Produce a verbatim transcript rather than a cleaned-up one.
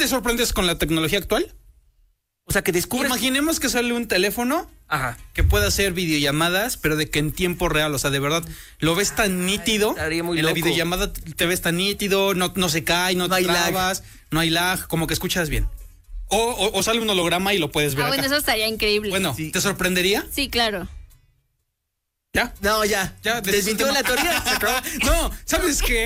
te sorprendes con la tecnología actual? O sea, que descubres... Imaginemos que sale un teléfono Ajá. que pueda hacer videollamadas, pero de que en tiempo real, o sea, de verdad, lo ves tan nítido. Estaría muy en la loco. videollamada te ves tan nítido, no, no se cae, no, No te hay lag. trabas, no hay lag, como que escuchas bien. O, o, o sale un holograma y lo puedes ver Ah, acá. bueno, eso estaría increíble. Bueno, Sí. ¿te sorprendería? Sí, claro. ¿Ya? No, ya. Ya, ¿Desmintió la teoría? Se acabó. No, ¿sabes qué?